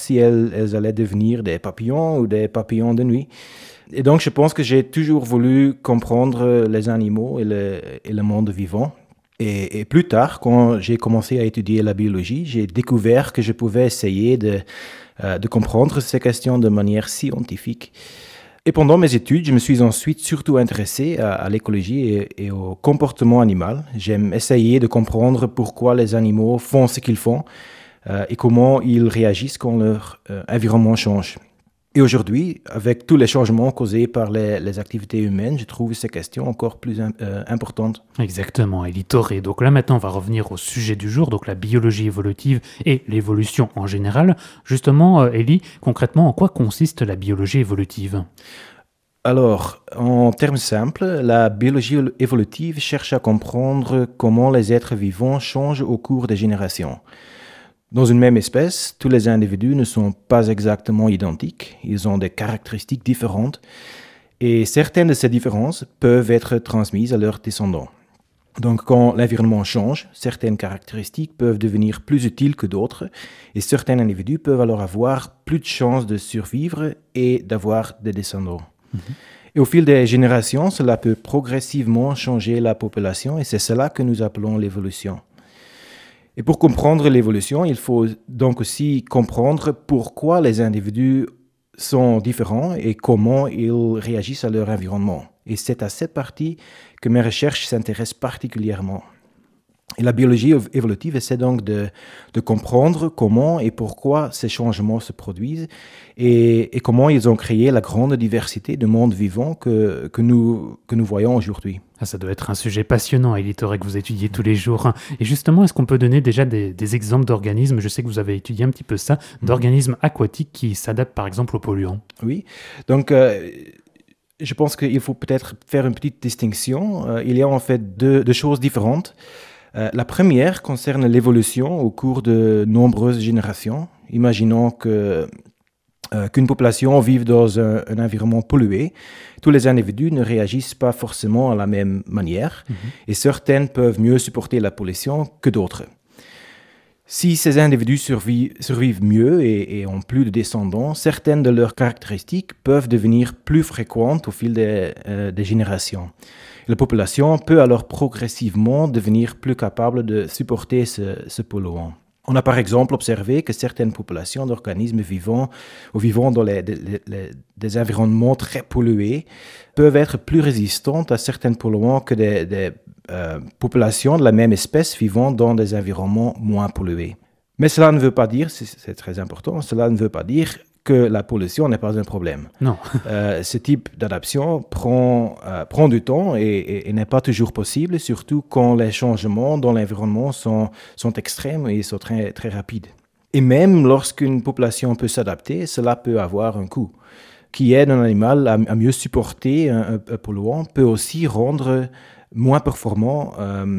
si elles allaient devenir des papillons ou des papillons de nuit. Et donc, je pense que j'ai toujours voulu comprendre les animaux et le monde vivant. Et plus tard, quand j'ai commencé à étudier la biologie, j'ai découvert que je pouvais essayer de comprendre ces questions de manière scientifique. Et pendant mes études, je me suis ensuite surtout intéressé à l'écologie et au comportement animal. J'aime essayer de comprendre pourquoi les animaux font ce qu'ils font et comment ils réagissent quand leur environnement change. Et aujourd'hui, avec tous les changements causés par les activités humaines, je trouve ces questions encore plus importantes. Exactement, Élie Torré. Donc là maintenant, on va revenir au sujet du jour, donc la biologie évolutive et l'évolution en général. Justement, Élie, concrètement, en quoi consiste la biologie évolutive ? Alors, en termes simples, la biologie évolutive cherche à comprendre comment les êtres vivants changent au cours des générations. Dans une même espèce, tous les individus ne sont pas exactement identiques, ils ont des caractéristiques différentes et certaines de ces différences peuvent être transmises à leurs descendants. Donc quand l'environnement change, certaines caractéristiques peuvent devenir plus utiles que d'autres et certains individus peuvent alors avoir plus de chances de survivre et d'avoir des descendants. Et au fil des générations, cela peut progressivement changer la population et c'est cela que nous appelons l'évolution. Et pour comprendre l'évolution, il faut donc aussi comprendre pourquoi les individus sont différents et comment ils réagissent à leur environnement. Et c'est à cette partie que mes recherches s'intéressent particulièrement. Et la biologie évolutive essaie donc de comprendre comment et pourquoi ces changements se produisent et comment ils ont créé la grande diversité de mondes vivants que nous voyons aujourd'hui. Ah, ça doit être un sujet passionnant, Élie Torré, que vous étudiez tous les jours. Et justement, est-ce qu'on peut donner déjà des exemples d'organismes, je sais que vous avez étudié un petit peu ça, d'organismes aquatiques qui s'adaptent par exemple aux polluants ? Oui, donc je pense qu'il faut peut-être faire une petite distinction. Il y a en fait deux choses différentes. La première concerne l'évolution au cours de nombreuses générations. Imaginons qu'une population vive dans un environnement pollué. Tous les individus ne réagissent pas forcément à la même manière et certaines peuvent mieux supporter la pollution que d'autres. Si ces individus survivent mieux et ont plus de descendants, certaines de leurs caractéristiques peuvent devenir plus fréquentes au fil des générations. La population peut alors progressivement devenir plus capable de supporter ce polluant. On a par exemple observé que certaines populations d'organismes vivants dans des environnements très pollués peuvent être plus résistantes à certains polluants que des populations de la même espèce vivant dans des environnements moins pollués. Mais cela ne veut pas dire, c'est très important, cela ne veut pas dire que la pollution n'est pas un problème. Non. Ce type d'adaptation prend du temps et n'est pas toujours possible, surtout quand les changements dans l'environnement sont extrêmes et sont très, très rapides. Et même lorsqu'une population peut s'adapter, cela peut avoir un coût. Qui aide un animal à mieux supporter un polluant peut aussi rendre moins performant,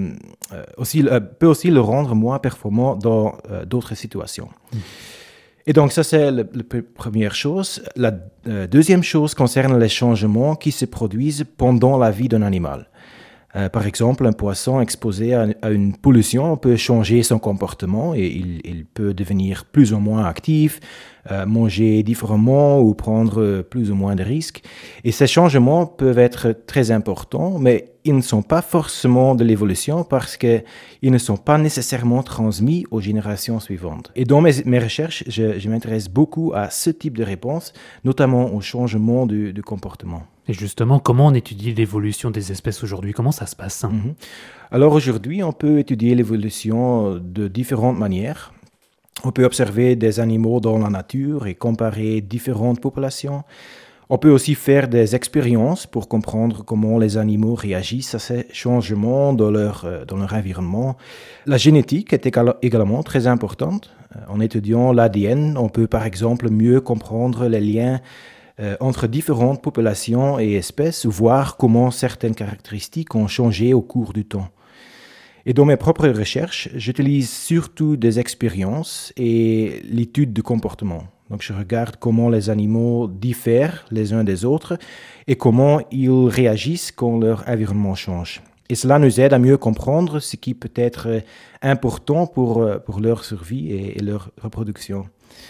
peut aussi le rendre moins performant dans d'autres situations. Et donc ça, c'est la première chose. La deuxième chose concerne les changements qui se produisent pendant la vie d'un animal. Par exemple, un poisson exposé à une pollution peut changer son comportement et il peut devenir plus ou moins actif, manger différemment ou prendre plus ou moins de risques. Et ces changements peuvent être très importants, mais ils ne sont pas forcément de l'évolution parce qu'ils ne sont pas nécessairement transmis aux générations suivantes. Et dans mes recherches, je m'intéresse beaucoup à ce type de réponse, notamment au changement du comportement. Et justement, comment on étudie l'évolution des espèces aujourd'hui ? Comment ça se passe ? Alors aujourd'hui, on peut étudier l'évolution de différentes manières. On peut observer des animaux dans la nature et comparer différentes populations. On peut aussi faire des expériences pour comprendre comment les animaux réagissent à ces changements dans leur environnement. La génétique est également très importante. En étudiant l'ADN, on peut par exemple mieux comprendre les liens entre différentes populations et espèces, voir comment certaines caractéristiques ont changé au cours du temps. Et dans mes propres recherches, j'utilise surtout des expériences et l'étude du comportement. Donc je regarde comment les animaux diffèrent les uns des autres et comment ils réagissent quand leur environnement change. Et cela nous aide à mieux comprendre ce qui peut être important pour leur survie et leur reproduction.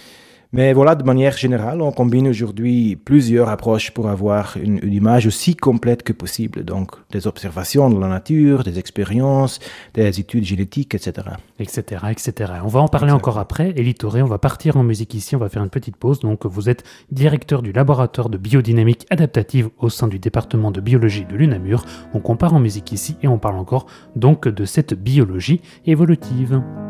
Mais voilà, de manière générale, on combine aujourd'hui plusieurs approches pour avoir une image aussi complète que possible. Donc, des observations de la nature, des expériences, des études génétiques, etc. Etc., etc. On va en parler encore après. Élie Thoré, on va partir en musique ici, on va faire une petite pause. Donc, vous êtes directeur du laboratoire de biodynamique adaptative au sein du département de biologie de l'UNAMUR. Donc, on part en musique ici et on parle encore donc de cette biologie évolutive.